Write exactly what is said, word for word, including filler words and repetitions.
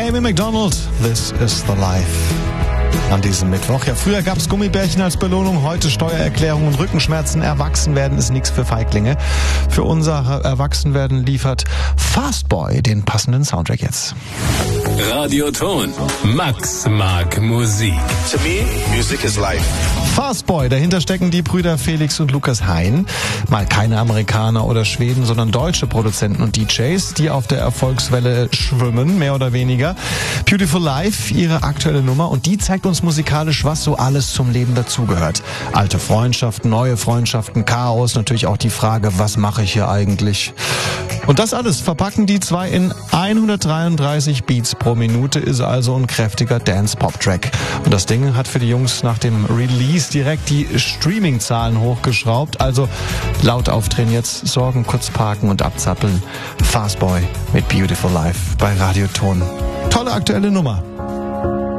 Amy Macdonald, This is the Life. An diesem Mittwoch. Ja, früher gab es Gummibärchen als Belohnung, heute Steuererklärung und Rückenschmerzen. Erwachsenwerden ist nichts für Feiglinge. Für unser Erwachsenwerden liefert Fastboy den passenden Soundtrack jetzt. Radioton. Max mag Musik. To me, music is life. Fastboy, dahinter stecken die Brüder Felix und Lukas Hein. Mal keine Amerikaner oder Schweden, sondern deutsche Produzenten und D Js, die auf der Erfolgswelle schwimmen, mehr oder weniger. Beautiful Life, ihre aktuelle Nummer, und die zeigt uns musikalisch, was so alles zum Leben dazugehört. Alte Freundschaften, neue Freundschaften, Chaos, natürlich auch die Frage, was mache ich hier eigentlich? Und das alles verpacken die zwei in hundertdreiunddreißig Beats pro Minute, ist also ein kräftiger Dance-Pop-Track. Und das Ding hat für die Jungs nach dem Release direkt die Streaming-Zahlen hochgeschraubt. Also laut aufdrehen jetzt, Sorgen kurz parken und abzappeln. Fastboy mit Beautiful Life bei Radioton. Tolle aktuelle Nummer.